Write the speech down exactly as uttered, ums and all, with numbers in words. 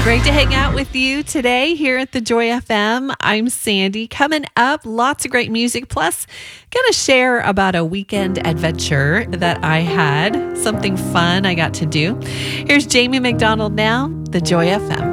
Great to hang out with you today here at the Joy F M. I'm Sandy. Coming up, lots of great music. Plus, going to share about a weekend adventure that I had. Something fun I got to do. Here's Jamie McDonald now, the Joy F M.